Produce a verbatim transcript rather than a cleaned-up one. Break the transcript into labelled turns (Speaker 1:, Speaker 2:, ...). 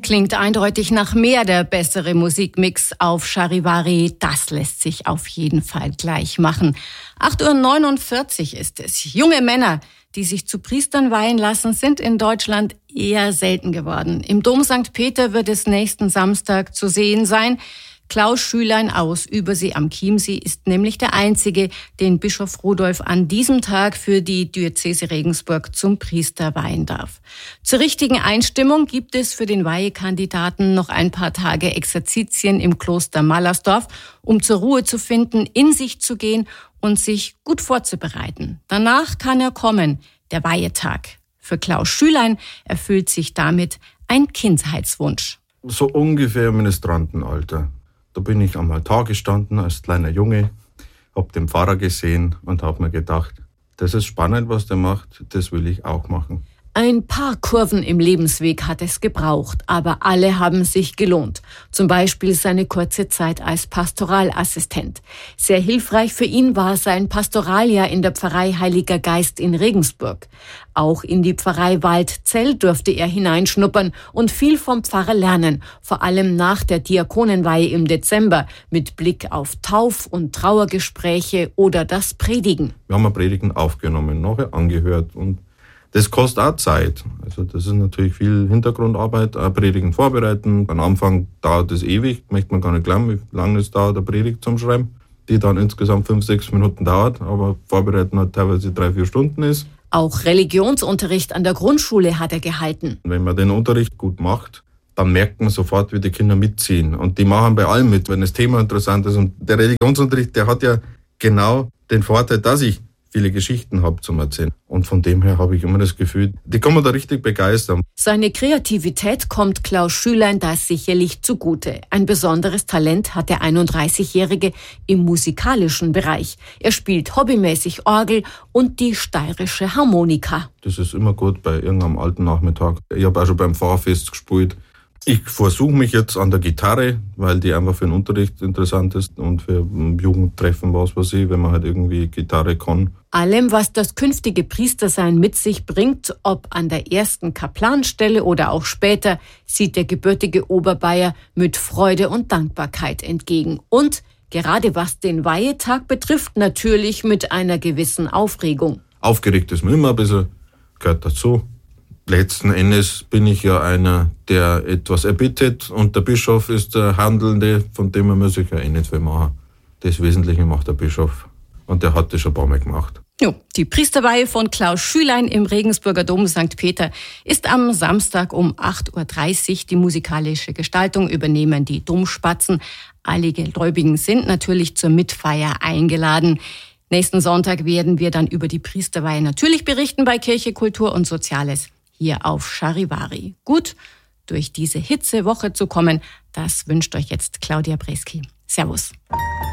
Speaker 1: Klingt eindeutig nach mehr, der bessere Musikmix auf Charivari. Das lässt sich auf jeden Fall gleich machen. acht Uhr neunundvierzig ist es. Junge Männer, die sich zu Priestern weihen lassen, sind in Deutschland eher selten geworden. Im Dom Sankt Peter wird es nächsten Samstag zu sehen sein. Klaus Schülein aus Übersee am Chiemsee ist nämlich der Einzige, den Bischof Rudolf an diesem Tag für die Diözese Regensburg zum Priester weihen darf. Zur richtigen Einstimmung gibt es für den Weihekandidaten noch ein paar Tage Exerzitien im Kloster Mallersdorf, um zur Ruhe zu finden, in sich zu gehen und sich gut vorzubereiten. Danach kann er kommen, der Weihetag. Für Klaus Schülein erfüllt sich damit ein Kindheitswunsch.
Speaker 2: So ungefähr Ministrantenalter. Da bin ich am Altar gestanden als kleiner Junge, hab den Pfarrer gesehen und hab mir gedacht, das ist spannend, was der macht, das will ich auch machen.
Speaker 1: Ein paar Kurven im Lebensweg hat es gebraucht, aber alle haben sich gelohnt. Zum Beispiel seine kurze Zeit als Pastoralassistent. Sehr hilfreich für ihn war sein Pastoraljahr in der Pfarrei Heiliger Geist in Regensburg. Auch in die Pfarrei Waldzell durfte er hineinschnuppern und viel vom Pfarrer lernen, vor allem nach der Diakonenweihe im Dezember, mit Blick auf Tauf- und Trauergespräche oder das Predigen.
Speaker 2: Wir haben Predigen aufgenommen, nachher angehört und das kostet auch Zeit. Also das ist natürlich viel Hintergrundarbeit, auch Predigen vorbereiten. Am Anfang dauert es ewig, möchte man gar nicht glauben, wie lange es dauert, eine Predigt zum Schreiben, die dann insgesamt fünf, sechs Minuten dauert, aber vorbereiten hat teilweise drei, vier Stunden ist.
Speaker 1: Auch Religionsunterricht an der Grundschule hat er gehalten.
Speaker 2: Wenn man den Unterricht gut macht, dann merkt man sofort, wie die Kinder mitziehen. Und die machen bei allem mit, wenn das Thema interessant ist. Und der Religionsunterricht, der hat ja genau den Vorteil, dass ich viele Geschichten habe zum Erzählen. Und von dem her habe ich immer das Gefühl, die kann man da richtig begeistern.
Speaker 1: Seine Kreativität kommt Klaus Schülein da sicherlich zugute. Ein besonderes Talent hat der einunddreißigjährige im musikalischen Bereich. Er spielt hobbymäßig Orgel und die steirische Harmonika.
Speaker 2: Das ist immer gut bei irgendeinem alten Nachmittag. Ich habe auch schon beim Pfarrfest gespielt. Ich versuche mich jetzt an der Gitarre, weil die einfach für den Unterricht interessant ist und für Jugendtreffen, was weiß ich, wenn man halt irgendwie Gitarre kann.
Speaker 1: Allem, was das künftige Priestersein mit sich bringt, ob an der ersten Kaplanstelle oder auch später, sieht der gebürtige Oberbayer mit Freude und Dankbarkeit entgegen. Und gerade was den Weihetag betrifft, natürlich mit einer gewissen Aufregung.
Speaker 2: Aufgeregt ist man immer ein bisschen, gehört dazu. Letzten Endes bin ich ja einer, der etwas erbittet und der Bischof ist der Handelnde, von dem muss ich ja eh nicht viel machen. Das Wesentliche macht der Bischof und der hat das schon ein paar Mal gemacht.
Speaker 1: Jo, die Priesterweihe von Klaus Schülein im Regensburger Dom Sankt Peter ist am Samstag um acht Uhr dreißig. Die musikalische Gestaltung übernehmen die Domspatzen. Alle Gläubigen sind natürlich zur Mitfeier eingeladen. Nächsten Sonntag werden wir dann über die Priesterweihe natürlich berichten bei Kirche, Kultur und Soziales hier auf Charivari. Gut, durch diese Hitzewoche zu kommen, das wünscht euch jetzt Claudia Breski. Servus.